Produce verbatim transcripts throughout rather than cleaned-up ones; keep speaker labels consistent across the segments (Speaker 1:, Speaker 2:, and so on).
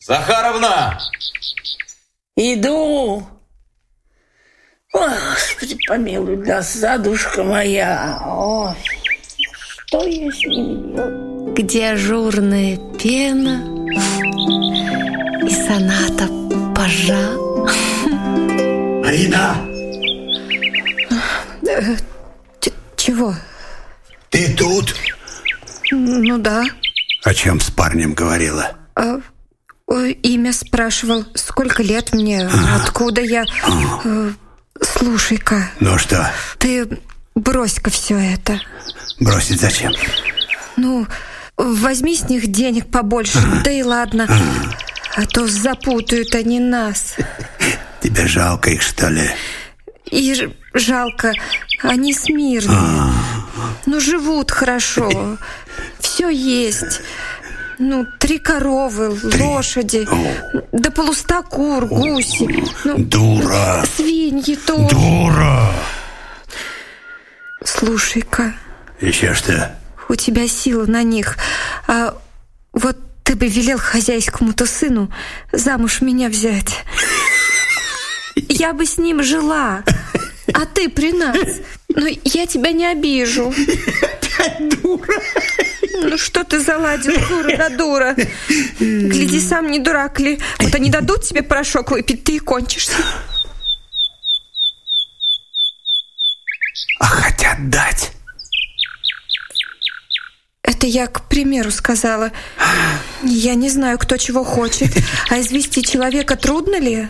Speaker 1: Захаровна!
Speaker 2: Иду. Господи, помилуй, досадушка моя. Ой, что я с ними делаю?
Speaker 3: Где ажурная пена и соната пажа.
Speaker 4: Марина!
Speaker 3: Чего?
Speaker 4: Ты тут?
Speaker 3: Ну да.
Speaker 4: О чем с парнем говорила?
Speaker 3: А, имя спрашивал, сколько лет мне, а. откуда я. А. Слушай-ка.
Speaker 4: Ну что?
Speaker 3: Ты брось-ка все это.
Speaker 4: Бросить зачем?
Speaker 3: Ну, возьми с них денег побольше, а. да и ладно. А. а то запутают они нас.
Speaker 4: Тебе жалко их, что ли?
Speaker 3: И жалко, они смирные. А. Ну, живут хорошо. Все есть. Ну, три коровы, три. лошади, О. да полуста кур, гуси. Ну,
Speaker 4: дура!
Speaker 3: Свиньи тоже.
Speaker 4: Дура!
Speaker 3: Слушай-ка.
Speaker 4: Еще что?
Speaker 3: У тебя сила на них. А вот ты бы велел хозяйскому-то сыну замуж меня взять. Я бы с ним жила. А ты при нас. Но я тебя не обижу.
Speaker 4: Опять дура.
Speaker 3: Ну что ты заладил, дура да дура. Гляди, сам не дурак ли. Вот они дадут тебе порошок выпить, ты и кончишься.
Speaker 4: А хотят дать.
Speaker 3: Это я, к примеру, сказала. Я не знаю, кто чего хочет. А извести человека трудно ли?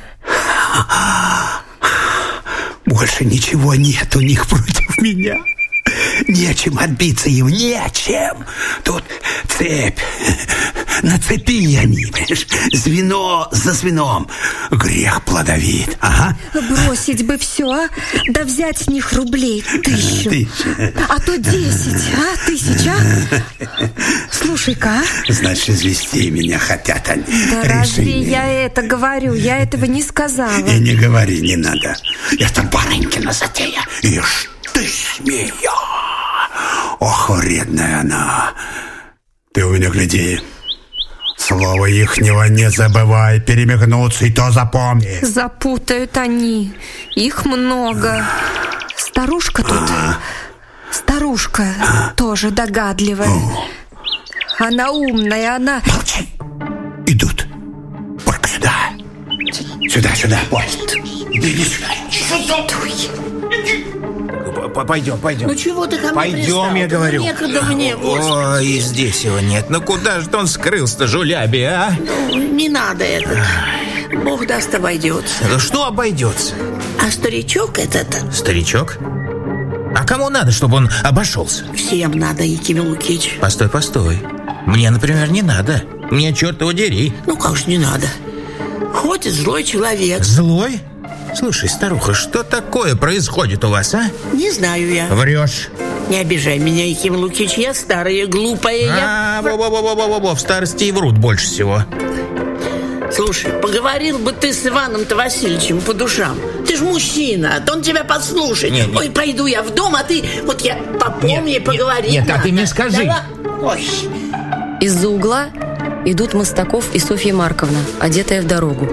Speaker 4: Больше ничего нет у них против меня. Нечем отбиться им, нечем. Тут цепь, на цепи они, понимаешь, звено за звеном. Грех плодовит, ага.
Speaker 3: Бросить бы все, а? Да взять с них рублей тысячу. Тысяча. А то десять, а? Тысяча? Слушай-ка, а?
Speaker 4: Значит, извести меня хотят они.
Speaker 3: Да разве я это говорю? Я этого не сказала.
Speaker 4: И не говори, не надо. Это Барынькина затея. Ишь ты, смея. Ох, вредная она. Ты у меня гляди. Слова ихнего не забывай, перемигнуться, и то запомни.
Speaker 3: Запутают они. Их много. Старушка тут. А? Старушка а? тоже догадливая. О. Она умная, она...
Speaker 4: Молчи. Идут. Только сюда. Сюда, сюда, поезд. Иди сюда. Сюда.
Speaker 1: Пойдем, пойдем.
Speaker 2: Ну чего ты ко мне
Speaker 1: Пойдем,
Speaker 2: пристал?
Speaker 1: я говорю.
Speaker 2: Ну, некогда мне,
Speaker 1: О, и здесь его нет. Ну куда же он скрылся-то, жуляби, а?
Speaker 2: Ну, не надо это. Бог даст, обойдется.
Speaker 1: Ну что обойдется?
Speaker 2: А старичок этот...
Speaker 1: Старичок? А кому надо, чтобы он обошелся?
Speaker 2: Всем надо, Яким Лукич.
Speaker 1: Постой, постой. Мне, например, не надо. Мне черт его дери.
Speaker 2: Ну как же не надо? Ходит злой человек.
Speaker 1: Злой? Слушай, старуха, что такое происходит у вас, а?
Speaker 2: Не знаю я.
Speaker 1: Врешь.
Speaker 2: Не обижай меня, Яким Лукич, я старая, глупая.
Speaker 1: А, во-во-во-во-во, в старости и врут больше всего.
Speaker 2: Слушай, поговорил бы ты с Иваном-то Васильевичем по душам. Ты ж мужчина, то он тебя послушает. Нет, нет. Ой, пойду я в дом, а ты, вот я попомни, поговори.
Speaker 1: Нет, нет, а ты мне скажи.
Speaker 2: Да, ой.
Speaker 5: Из-за угла идут Мостаков и Софья Марковна, одетая в дорогу.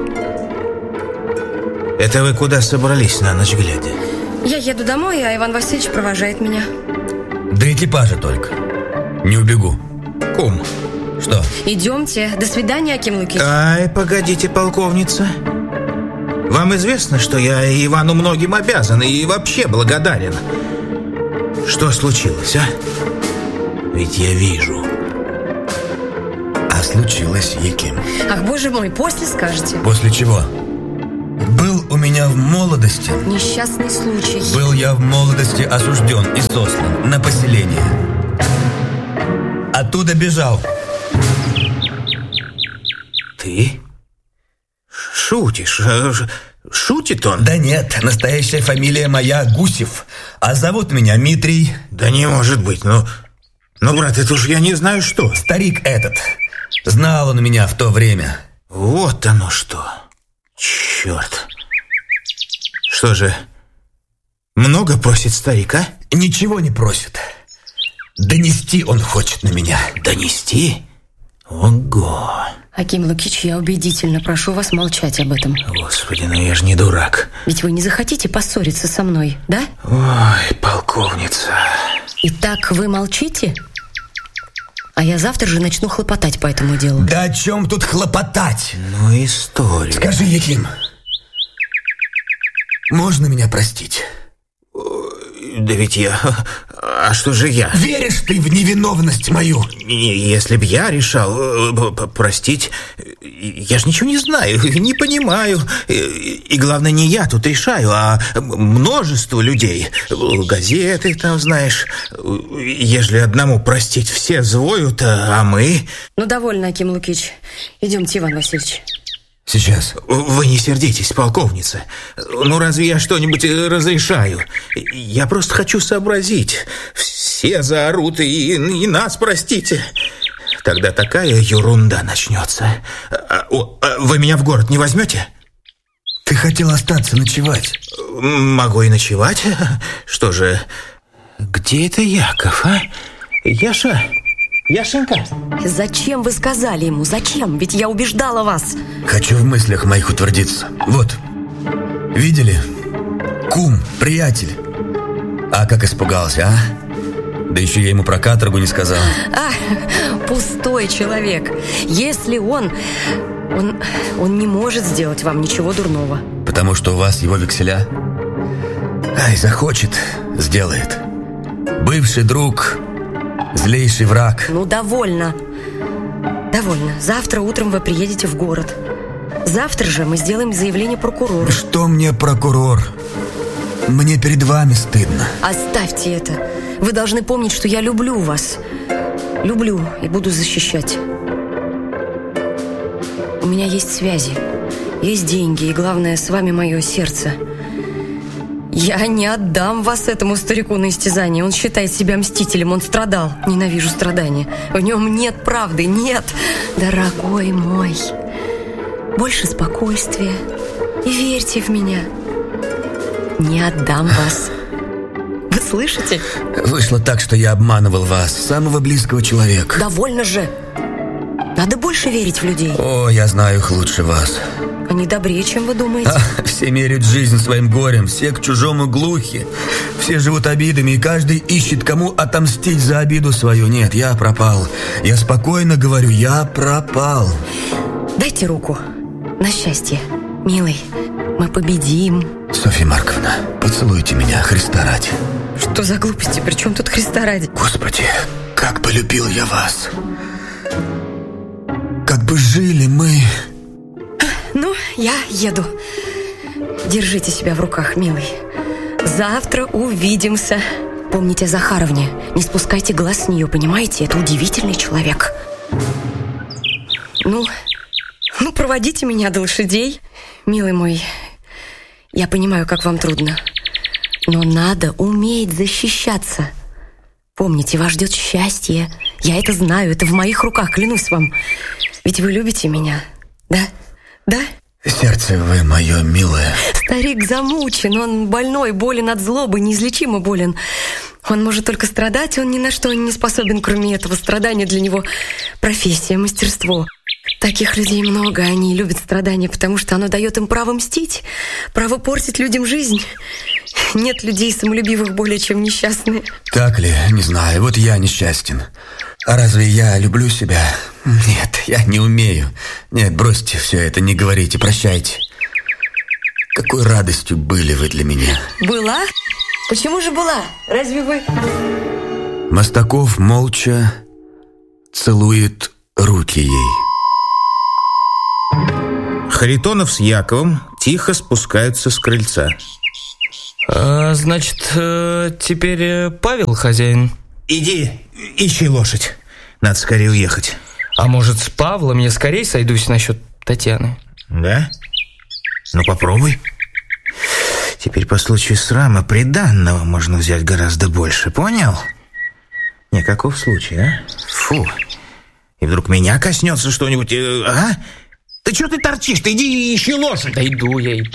Speaker 1: Это вы куда собрались на ночь глядя?
Speaker 5: Я еду домой, а Иван Васильевич провожает меня.
Speaker 6: До экипажа только. Не убегу.
Speaker 1: Кум.
Speaker 6: Что?
Speaker 5: Идемте. До свидания, Аким Лукич.
Speaker 1: Ай, погодите, полковница. Вам известно, что я Ивану многим обязан и вообще благодарен. Что случилось, а? Ведь я вижу.
Speaker 6: А случилось, Яким.
Speaker 5: Ах, боже мой, после скажете.
Speaker 6: После чего? Был у меня в молодости...
Speaker 5: Несчастный случай.
Speaker 6: Был я в молодости осужден и сослан на поселение. Оттуда бежал.
Speaker 1: Ты? Шутишь? Шутит он?
Speaker 6: Да нет, настоящая фамилия моя Гусев. А зовут меня Митрий.
Speaker 1: Да не может быть, ну... Ну, брат, это уж я не знаю что.
Speaker 6: Старик этот. Знал он меня в то время.
Speaker 1: Вот оно что. Черт. Что же, много просит старик, а?
Speaker 6: Ничего не просит. Донести он хочет на меня.
Speaker 1: Донести? Ого.
Speaker 5: Аким Лукич, я убедительно прошу вас молчать об этом.
Speaker 1: Господи, ну я же не дурак.
Speaker 5: Ведь вы не захотите поссориться со мной, да?
Speaker 1: Ой, полковница.
Speaker 5: Итак, вы молчите? А я завтра же начну хлопотать по этому делу.
Speaker 6: Да о чем тут хлопотать?
Speaker 1: Ну, история.
Speaker 6: Скажи, Яким, можно меня простить?
Speaker 1: Да ведь я... А что же я?
Speaker 6: Веришь ты в невиновность мою?
Speaker 1: Если б я решал простить... Я же ничего не знаю, не понимаю. И главное, не я тут решаю, а множество людей. Газеты там, знаешь. Ежели одному простить, все звоют, а мы...
Speaker 5: Ну, довольно, Аким Лукич. Идемте, Иван Васильевич.
Speaker 6: Сейчас.
Speaker 1: Вы не сердитесь, полковница. Ну, разве я что-нибудь разрешаю? Я просто хочу сообразить. Все заорут, и, и нас простите. Тогда такая ерунда начнется. А, о, а вы меня в город не возьмете?
Speaker 6: Ты хотел остаться ночевать.
Speaker 1: Могу и ночевать. Что же, где это Яков, а? Яша... Яшенька?
Speaker 5: Зачем вы сказали ему? Зачем? Ведь я убеждала вас.
Speaker 6: Хочу в мыслях моих утвердиться. Вот. Видели? Кум, приятель. А как испугался, а? Да еще я ему про каторгу не сказал.
Speaker 5: А, пустой человек. Если он... Он, он не может сделать вам ничего дурного.
Speaker 6: Потому что у вас его векселя? Ай, захочет, сделает. Бывший друг... Злейший враг.
Speaker 5: Ну, довольно. Довольно. Завтра утром вы приедете в город. Завтра же мы сделаем заявление прокурору.
Speaker 6: Что мне прокурор? Мне перед вами стыдно.
Speaker 5: Оставьте это. Вы должны помнить, что я люблю вас. Люблю и буду защищать. У меня есть связи, есть деньги, и главное, с вами мое сердце. Я не отдам вас этому старику на истязание. Он считает себя мстителем, он страдал. Ненавижу страдания. В нем нет правды, нет. Дорогой мой, больше спокойствия. И верьте в меня. Не отдам вас. Вы слышите?
Speaker 6: Вышло так, что я обманывал вас, самого близкого человека.
Speaker 5: Довольно же. Надо больше верить в людей.
Speaker 6: О, я знаю их лучше вас.
Speaker 5: Они добрее, чем вы думаете.
Speaker 6: А, все меряют жизнь своим горем, все к чужому глухи. Все живут обидами, и каждый ищет, кому отомстить за обиду свою. Нет, я пропал. Я спокойно говорю, я пропал.
Speaker 5: Дайте руку. На счастье. Милый, мы победим.
Speaker 6: Софья Марковна, поцелуйте меня, Христа ради.
Speaker 5: Что за глупости? При чем тут Христа ради?
Speaker 6: Господи, как бы любил я вас. Как бы жили мы...
Speaker 5: Ну, я еду. Держите себя в руках, милый. Завтра увидимся. Помните о Захаровне. Не спускайте глаз с нее, понимаете? Это удивительный человек. Ну, ну, проводите меня до лошадей. Милый мой, я понимаю, как вам трудно. Но надо уметь защищаться. Помните, вас ждет счастье. Я это знаю, это в моих руках, клянусь вам. Ведь вы любите меня, да? Да?
Speaker 6: Сердце вы мое милое.
Speaker 5: Старик замучен, он больной, болен от злобы, неизлечимо болен. Он может только страдать, он ни на что не способен, кроме этого. Страдание для него профессия, мастерство. Таких людей много, они любят страдания, потому что оно дает им право мстить, право портить людям жизнь. Нет людей самолюбивых более чем несчастные.
Speaker 6: Так ли? Не знаю, вот я несчастен. А разве я люблю себя? Нет, я не умею. Нет, бросьте все это, не говорите, прощайте. Какой радостью были вы для меня.
Speaker 5: Была? Почему же была? Разве вы...
Speaker 6: Мостаков молча целует руки ей.
Speaker 1: Харитонов с Яковом тихо спускаются с крыльца.
Speaker 7: А, значит, теперь Павел хозяин?
Speaker 1: Иди, ищи лошадь. Надо скорее уехать.
Speaker 7: А может, с Павлом я скорее сойдусь насчет Татьяны?
Speaker 1: Да? Ну, попробуй. Теперь по случаю срама приданного можно взять гораздо больше, понял? Не, каков случай, а? Фу. И вдруг меня коснется что-нибудь, э, а? Ты что ты торчишь? Ты иди ищи лошадь.
Speaker 7: Да иду я, иду.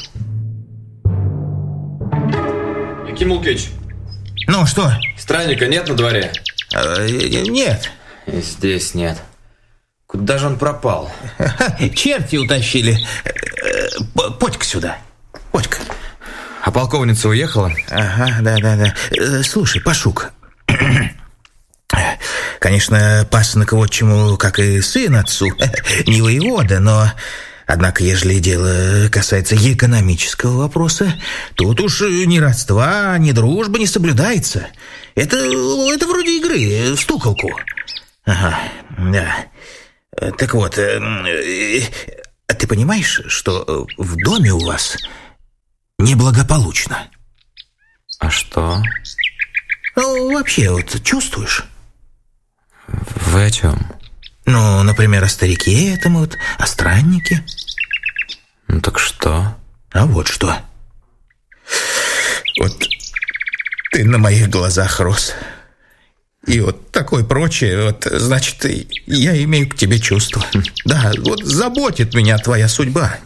Speaker 8: Яким Лукич.
Speaker 1: Ну, что?
Speaker 8: Странника нет на дворе?
Speaker 1: Э, нет.
Speaker 8: И здесь нет.
Speaker 6: Куда же он пропал?
Speaker 1: Черти утащили. Подь-ка сюда. Подь-ка.
Speaker 6: А полковница уехала?
Speaker 1: Ага, да-да-да. Слушай, Пашук. Конечно, пасынок отчиму, как и сын отцу, не воевода, но... Однако, ежели дело касается экономического вопроса, тут уж ни родства, ни дружбы не соблюдается. Это, это вроде игры в стуколку. Ага, да. Так вот, а ты понимаешь, что в доме у вас неблагополучно?
Speaker 6: А что?
Speaker 1: Ну, вообще, вот чувствуешь?
Speaker 6: Вы о чем?
Speaker 1: Ну, например, о старике этом вот, о страннике.
Speaker 6: Ну так что?
Speaker 1: А вот что. Вот ты на моих глазах рос. И вот такое прочее, вот, значит, я имею к тебе чувства. Да, вот заботит меня твоя судьба.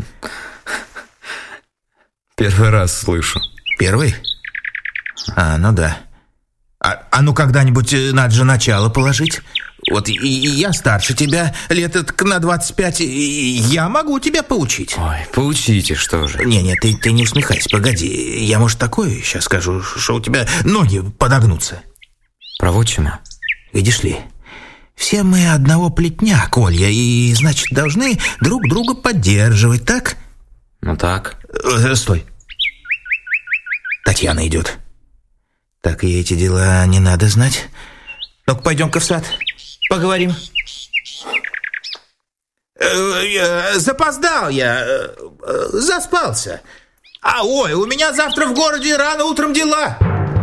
Speaker 6: Первый раз слышу.
Speaker 1: Первый? А, ну да. А, а ну когда-нибудь надо же начало положить. Вот и, и я старше тебя лет на двадцать пять, и я могу тебя поучить.
Speaker 6: Ой, поучите, что же.
Speaker 1: Не-не, ты, ты не усмехайся, погоди. Я, может, такое сейчас скажу, что у тебя ноги подогнутся.
Speaker 6: Про отчима?
Speaker 1: Видишь ли, все мы одного плетня, Колья, и, значит, должны друг друга поддерживать, так?
Speaker 6: Ну так.
Speaker 1: Э, стой. Татьяна идет. Так, ей эти дела не надо знать. Ну-ка, пойдем-ка в сад. Поговорим. Запоздал я, заспался. А, ой, у меня завтра в городе рано утром дела.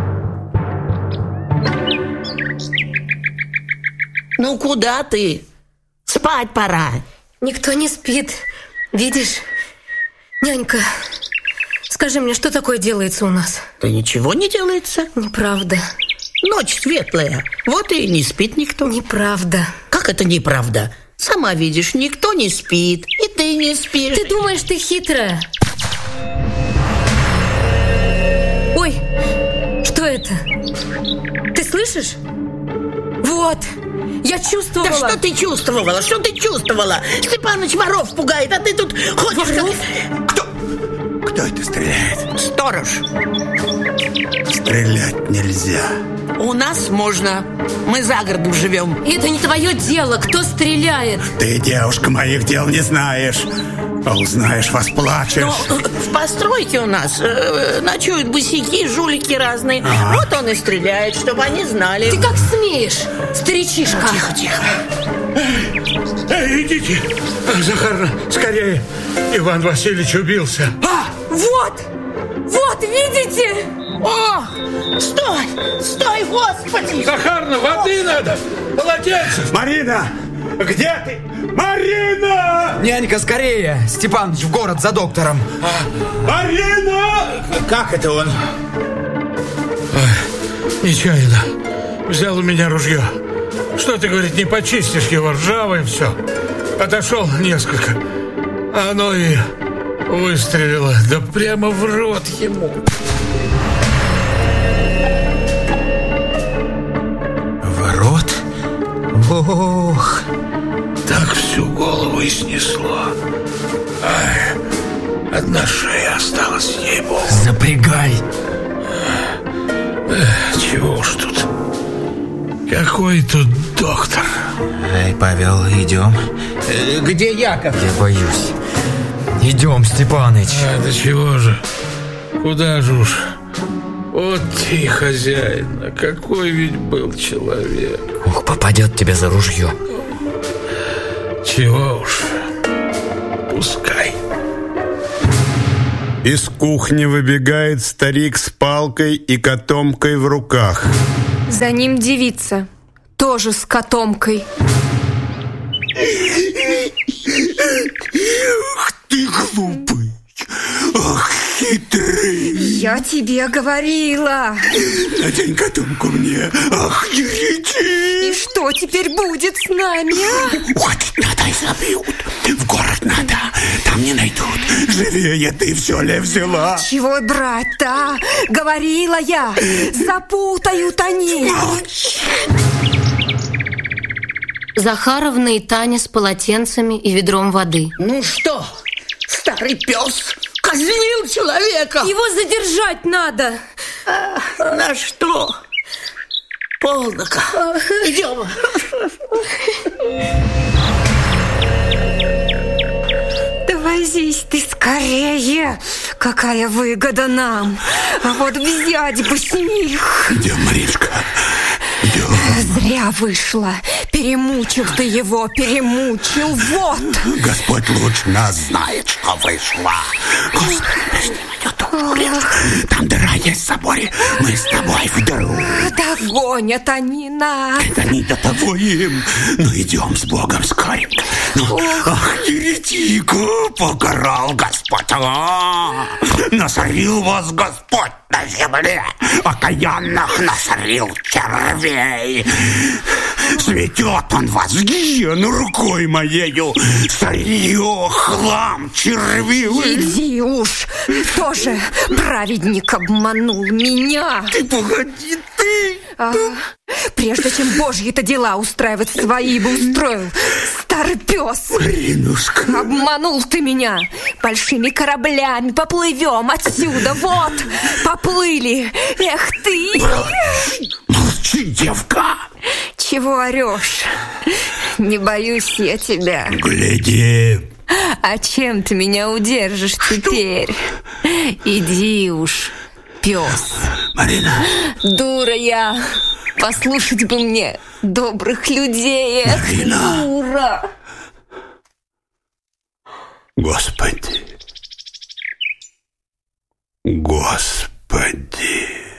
Speaker 2: Ну, куда ты? Спать пора.
Speaker 5: Никто не спит. Видишь? Нянька, скажи мне, что такое делается у нас?
Speaker 2: Да ничего не делается.
Speaker 5: Неправда.
Speaker 2: Ночь светлая, вот и не спит никто.
Speaker 5: Неправда.
Speaker 2: Как это неправда? Сама видишь, никто не спит, и ты не спишь.
Speaker 5: Ты думаешь, ты хитрая? Ой, что это? Ты слышишь? Вот, я чувствовала.
Speaker 2: Да что ты чувствовала? Что ты чувствовала? Степаныч воров пугает, а ты тут ходишь
Speaker 5: воров?
Speaker 2: как...
Speaker 4: Кто? Кто это стреляет?
Speaker 2: Сторож.
Speaker 4: Стрелять нельзя.
Speaker 2: У нас можно. Мы за городом живем.
Speaker 5: Это не твое дело, кто стреляет.
Speaker 4: Ты, девушка, моих дел не знаешь. А узнаешь, восплачешь.
Speaker 2: Но в постройке у нас э, ночуют босяки, жулики разные.
Speaker 4: Ага.
Speaker 2: Вот он и стреляет, чтобы они знали.
Speaker 5: Ты как смеешь, старичишка?
Speaker 2: Тихо, тихо.
Speaker 9: Эй, идите, Захарна, скорее. Иван Васильевич убился.
Speaker 5: А, вот, вот, видите?
Speaker 2: О, стой, стой, Господи!
Speaker 9: Захарна, воды надо, полотенце.
Speaker 4: Марина, где ты? Марина!
Speaker 6: Нянька, скорее! Степаныч в город за доктором.
Speaker 4: Марина!
Speaker 1: Как это он?
Speaker 9: Ой, нечаянно. Взял у меня ружье. Что ты, говорит, не почистишь его, ржавое все. Отошел несколько. Оно и выстрелило. Да прямо в рот ему.
Speaker 1: В рот? Ох!
Speaker 9: Так всю голову и снесло. Ай, одна шея осталась, ей-богу.
Speaker 6: Запрягай.
Speaker 9: Чего уж тут. Какой тут доктор?
Speaker 1: Эй, Павел, идем. Э, где Яков?
Speaker 6: Я боюсь. Идем, Степаныч.
Speaker 9: А, да чего же? Куда же уж? Вот ты, хозяин, а какой ведь был человек.
Speaker 6: Ох, попадет тебе за ружье.
Speaker 9: Чего уж, пускай.
Speaker 4: Из кухни выбегает старик с палкой и котомкой в руках.
Speaker 3: За ним девица, тоже с котомкой.
Speaker 4: Ах ты глупый, ах хитрый.
Speaker 3: Я тебе говорила.
Speaker 4: Надень котомку мне, ах не лети.
Speaker 3: И что теперь будет с нами, а?
Speaker 4: Уходить надо и забьют. В город надо, там не найдут. Живее ты все ли взяла?
Speaker 3: Чего брать-то, а? Говорила я, запутают они.
Speaker 5: Захаровна и Таня с полотенцами и ведром воды.
Speaker 2: Ну что, старый пес казнил человека?
Speaker 5: Его задержать надо.
Speaker 2: А, на что? Полнока. Идем.
Speaker 3: Да возись ты скорее. Какая выгода нам. А вот взять бы с них.
Speaker 4: Идем, Маришка. Идем.
Speaker 3: Зря вышло. Перемучил ты его, перемучил. Вот.
Speaker 4: Господь лучше нас знает, что вышло. Господи, подожди, идет. Там дыра есть в соборе. Мы с тобой в дыру.
Speaker 3: Догонят они нас.
Speaker 4: Это не до того им. Ну, идем с Богом скоренько. Ну, ах, еретика, покарал Господь. А, насорил вас Господь на земле. Окаянных насорил червей. Светет он вас в гиену рукой моею. Сырье, хлам, червивый.
Speaker 3: Иди уж. Тоже праведник обманул меня.
Speaker 4: Ты погоди, ты.
Speaker 3: А, прежде чем Божьи-то дела устраивать, свои бы устроил. Старый пес.
Speaker 4: Маринушка.
Speaker 3: Обманул ты меня. Большими кораблями поплывем отсюда. Вот, поплыли. Эх ты.
Speaker 4: Молчи, девка.
Speaker 3: Чего орешь? Не боюсь я тебя.
Speaker 4: Гляди.
Speaker 3: А чем ты меня удержишь теперь? Иди уж, пес.
Speaker 4: Марина.
Speaker 3: Дура я. Послушать бы мне добрых людей. Эх,
Speaker 4: Марина.
Speaker 3: дура.
Speaker 4: Господи. Господи.